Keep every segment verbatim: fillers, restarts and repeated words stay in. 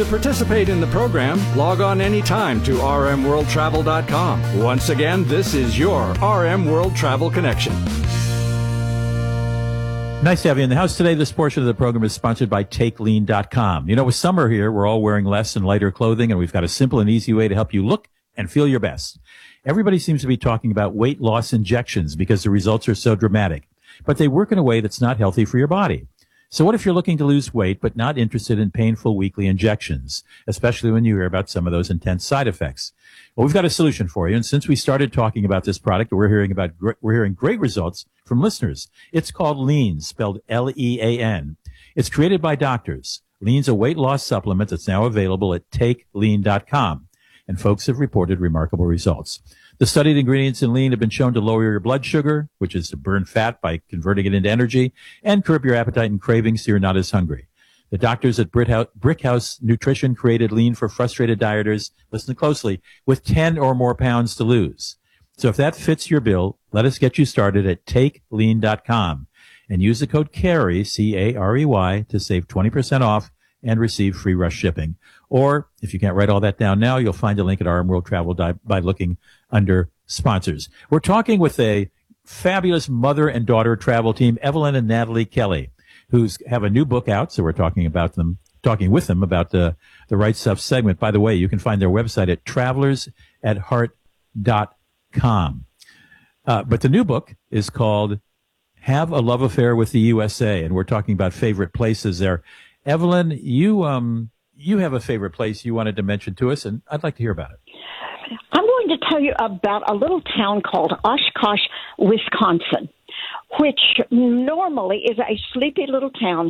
To participate in the program, log on anytime to r m world travel dot com. Once again, this is your R M World Travel Connection. Nice to have you in the house today. This portion of the program is sponsored by take lean dot com. You know, with summer here, we're all wearing less and lighter clothing, and we've got a simple and easy way to help you look and feel your best. Everybody seems to be talking about weight loss injections because the results are so dramatic, but they work in a way that's not healthy for your body. So what if you're looking to lose weight but not interested in painful weekly injections, especially when you hear about some of those intense side effects? Well, we've got a solution for you, and since we started talking about this product, we're hearing about we're hearing great results from listeners. It's called Lean, spelled L E A N. It's created by doctors. Lean's a weight loss supplement that's now available at take lean dot com, and folks have reported remarkable results. The studied ingredients in Lean have been shown to lower your blood sugar, which is to burn fat by converting it into energy, and curb your appetite and cravings so you're not as hungry. The doctors at Brickhouse Nutrition created Lean for frustrated dieters, listen closely, with ten or more pounds to lose. So if that fits your bill, let us get you started at take lean dot com and use the code CAREY, C A R E Y, to save twenty percent off and receive free rush shipping. Or if you can't write all that down now, you'll find a link at R M World Travel by looking under sponsors. We're talking with a fabulous mother and daughter travel team, Evelyn and Natalie Kelly, who's have a new book out. So we're talking about them, talking with them about the, the Right Stuff segment. By the way, you can find their website at travelers at heart dot com. Uh, but the new book is called Have a Love Affair with the U S A. And we're talking about favorite places there. Evelyn, you, um, you have a favorite place you wanted to mention to us, and I'd like to hear about it. I'm going to tell you about a little town called Oshkosh, Wisconsin, which normally is a sleepy little town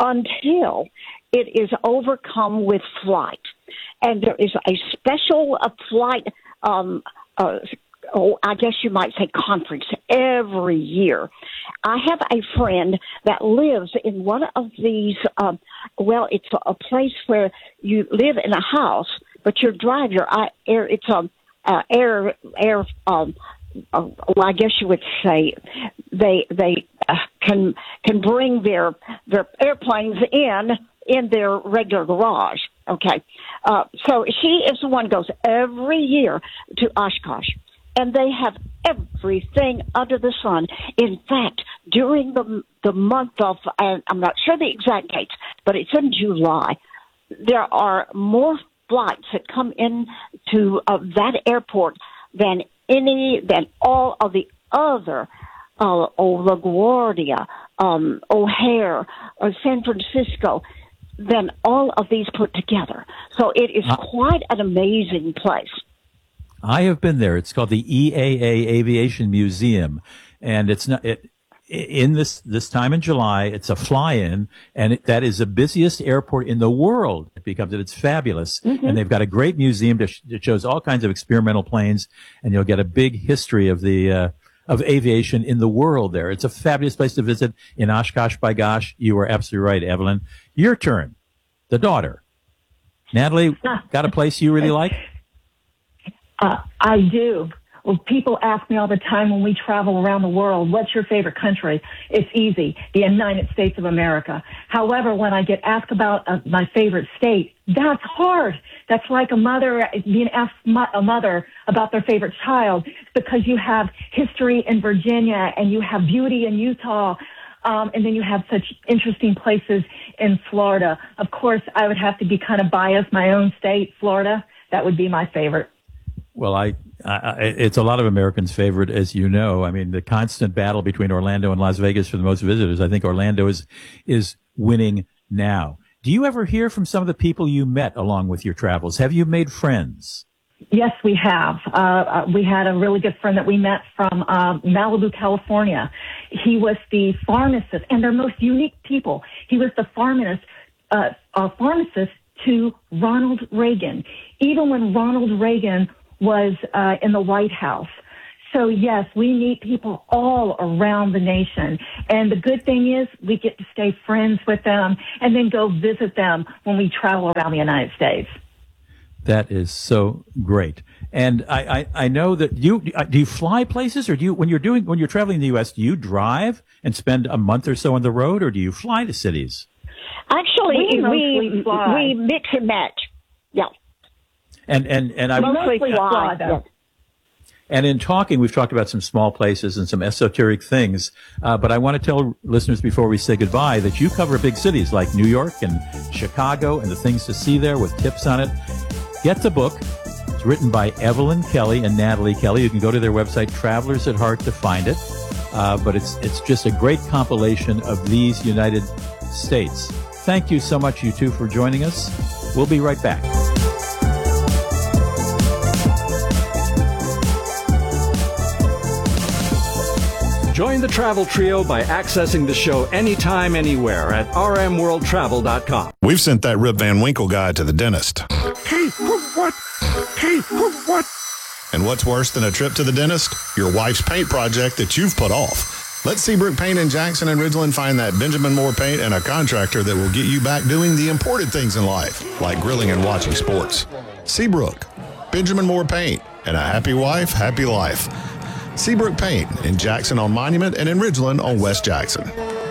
until it is overcome with flight. And there is a special uh, flight, um, uh, oh, I guess you might say conference every year. I have a friend that lives in one of these, um, well, it's a place where you live in a house, but you drive your air, it's a uh, air, air, um, uh, well, I guess you would say they, they uh, can, can bring their, their airplanes in, in their regular garage. Okay. Uh, so she is the one who goes every year to Oshkosh. And they have everything under the sun. In fact, during the the month of, and I'm not sure the exact dates, but it's in July, there are more flights that come in to uh, that airport than any, than all of the other, uh, oh, LaGuardia, um, O'Hare, or San Francisco, than all of these put together. So it is uh- quite an amazing place. I have been there. It's called the E A A Aviation Museum, and it's not it, in this this time in July. It's a fly-in, and it, that is the busiest airport in the world. It becomes it. It's fabulous, mm-hmm. And they've got a great museum that, sh- that shows all kinds of experimental planes, and you'll get a big history of the uh, of aviation in the world there. It's a fabulous place to visit in Oshkosh. By gosh, you are absolutely right, Evelyn. Your turn, the daughter, Natalie. Got a place you really like? Uh, I do. Well, people ask me all the time when we travel around the world, what's your favorite country? It's easy, the United States of America. However, when I get asked about uh, my favorite state, that's hard. That's like a mother being asked a mother about their favorite child, because you have history in Virginia and you have beauty in Utah. Um, and then you have such interesting places in Florida. Of course, I would have to be kind of biased. My own state, Florida, that would be my favorite. Well, I, I, it's a lot of Americans' favorite, as you know. I mean, the constant battle between Orlando and Las Vegas for the most visitors. I think Orlando is is winning now. Do you ever hear from some of the people you met along with your travels? Have you made friends? Yes, we have. Uh, we had a really good friend that we met from uh, Malibu, California. He was the pharmacist, and they're most unique people. He was the pharmacist, uh, uh, pharmacist to Ronald Reagan, even when Ronald Reagan was uh, in the White House. So, yes, we meet people all around the nation. And the good thing is we get to stay friends with them and then go visit them when we travel around the United States. That is so great. And I, I, I know that you, do you fly places, or do you, when you're doing, when you're traveling in the U S, do you drive and spend a month or so on the road, or do you fly to cities? Actually, we, we, we, we mix and match. Yeah. And and and I Mostly Mostly fly. fly, though. Yes. And in talking, we've talked about some small places and some esoteric things. Uh, but I want to tell listeners before we say goodbye that you cover big cities like New York and Chicago and the things to see there with tips on it. Get the book. It's written by Evelyn Kelly and Natalie Kelly. You can go to their website, Travelers at Heart, to find it. Uh, but it's it's just a great compilation of these United States. Thank you so much, you two, for joining us. We'll be right back. Join the Travel Trio by accessing the show anytime, anywhere at r m world travel dot com. We've sent that Rip Van Winkle guy to the dentist. Hey, what? Hey, what? And what's worse than a trip to the dentist? Your wife's paint project that you've put off. Let Seabrook Paint in Jackson and Ridgeland find that Benjamin Moore paint and a contractor that will get you back doing the important things in life, like grilling and watching sports. Seabrook, Benjamin Moore Paint, and a happy wife, happy life. Seabrook Paint in Jackson on Monument and in Ridgeland on West Jackson.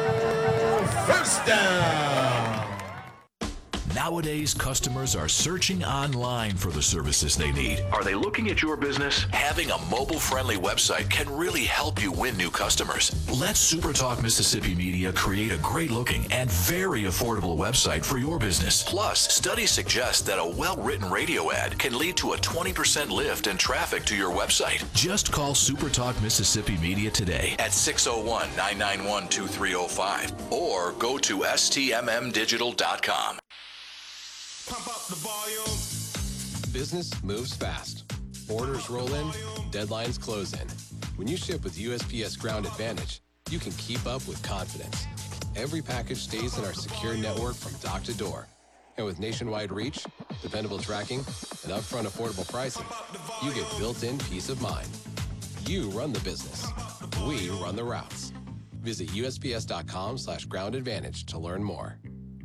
First down. Nowadays, customers are searching online for the services they need. Are they looking at your business? Having a mobile-friendly website can really help you win new customers. Let SuperTalk Mississippi Media create a great-looking and very affordable website for your business. Plus, studies suggest that a well-written radio ad can lead to a twenty percent lift in traffic to your website. Just call SuperTalk Mississippi Media today at six oh one, nine nine one, two three oh five or go to S T M M digital dot com. Pump up the volume. Business moves fast. Orders roll in, deadlines close in. When you ship with U S P S Ground Advantage, you can keep up with confidence. Every package stays in our secure network from dock to door. And with nationwide reach, dependable tracking, and upfront affordable pricing, you get built-in peace of mind. You run the business. We run the routes. Visit U S P S dot com slash ground advantage to learn more.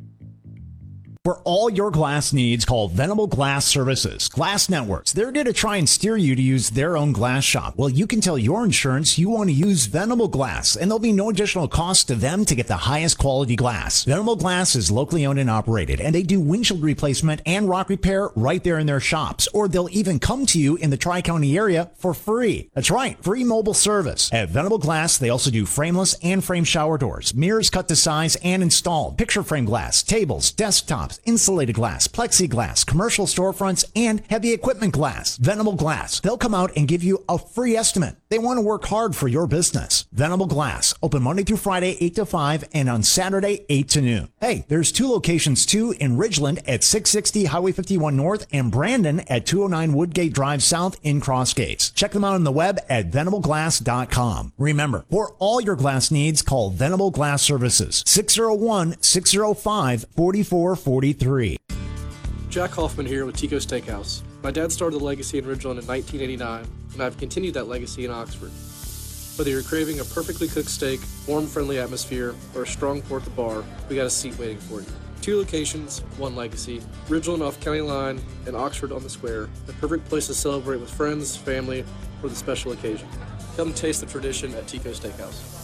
For all your glass needs, call Venable Glass Services. Glass Networks, they're going to try and steer you to use their own glass shop. Well, you can tell your insurance you want to use Venable Glass, and there'll be no additional cost to them to get the highest quality glass. Venable Glass is locally owned and operated, and they do windshield replacement and rock repair right there in their shops, or they'll even come to you in the Tri-County area for free. That's right, free mobile service. At Venable Glass, they also do frameless and frame shower doors, mirrors cut to size and installed, picture frame glass, tables, desktops, insulated glass, plexiglass, commercial storefronts, and heavy equipment glass. Venable Glass. They'll come out and give you a free estimate. They want to work hard for your business. Venable Glass. Open Monday through Friday, eight to five, and on Saturday, eight to noon. Hey, there's two locations too in Ridgeland at six sixty Highway fifty-one North and Brandon at two oh nine Woodgate Drive South in Crossgates. Check them out on the web at venable glass dot com. Remember, for all your glass needs, call Venable Glass Services. six oh one, six oh five, four four four three. Jack Hoffman here with Tico Steakhouse. My dad started the legacy in Ridgeland in nineteen eighty-nine, and I've continued that legacy in Oxford. Whether you're craving a perfectly cooked steak, warm, friendly atmosphere, or a strong pour at the bar, we got a seat waiting for you. Two locations, one legacy. Ridgeland off County Line and Oxford on the Square. The perfect place to celebrate with friends, family, or the special occasion. Come taste the tradition at Tico Steakhouse.